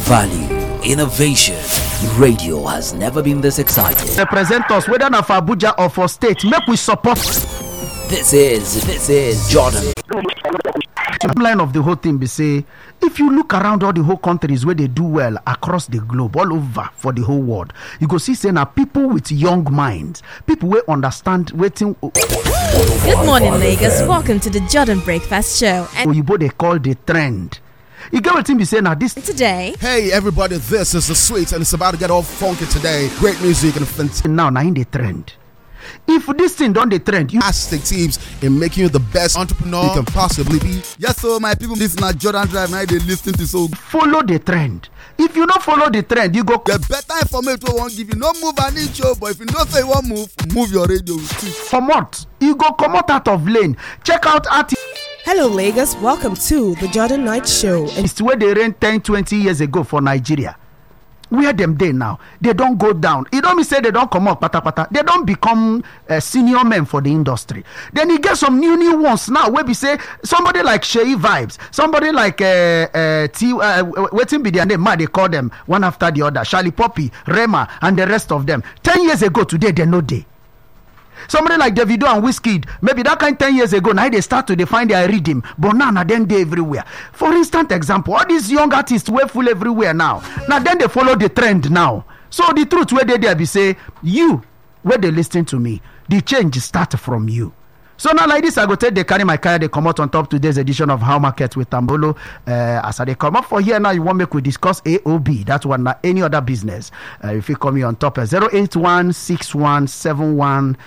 Value, innovation. Radio has never been this excited. Represent us, whether not for Abuja or for state. Make we support. This is Jordan. The line of the whole thing be say, if you look around all the whole countries where they do well across the globe, all over for the whole world, you go see say now people with young minds, people will understand waiting. Good morning, Lagos. Welcome to the Jordan Breakfast Show. And Oyibo they call the trend. You get what him be saying now this today. Hey everybody, this is The Sweets and it's about to get all funky today. Great music and fantastic. now in the trend. If this thing don't the trend, you Tips in making you the best entrepreneur you can possibly be. Yes, so my people, this is not Jordan Drive. Now they listen to so follow the trend. If you don't follow the trend, you go the better information won't give you no move an inch, but if you don't say one move your radio. come out. You go come out of lane. Check out artists Hello, Lagos. Welcome to the Jordan Night Show. And where they ran 10-20 years ago for Nigeria. Where them dey now? They don't go down. You don't mean say they don't come up pata. They don't become senior men for the industry. Then you get some new ones now where we say somebody like Shei Vibes, somebody like waiting be their name, they call them one after the other. Charlie Poppy, Rema, and the rest of them. 10 years ago today, they no day. Somebody like Davido and Wizkid, maybe that kind 10 years ago, now they start to define their rhythm, but now then they everywhere. For instance, example, all these young artists were full everywhere now. Now then they follow the trend now. So the truth where they be say, you, where they listen to me, the change start from you. So now like this, I go take they carry my car, they come out on top today's edition of How Market with Tambolo. As they come up for here now, you want me to discuss AOB. That's one, not any other business. If you come here on top, 08161718111,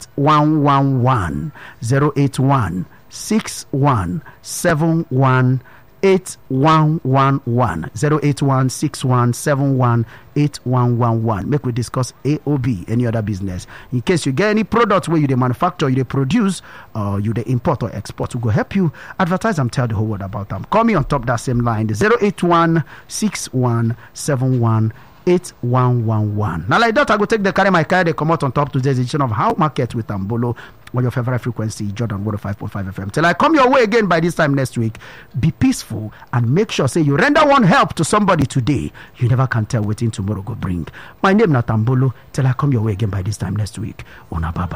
08161718111, 08161718111. Make we discuss AOB, any other business. In case you get any products where you they manufacture, you they produce, you they import or export, we go help you advertise and tell the whole world about them. Call me on top that same line, the 08161718111. Now like that, I go take the carry my car, they come out on top today's edition of How Market with Ambolo. On your favorite frequency, Jordan 105.5 FM. Till I come your way again by this time next week, be peaceful and make sure say you render one help to somebody today. You never can tell what tomorrow go bring. My name not Ambolo. Till I come your way again by this time next week. Ona baba.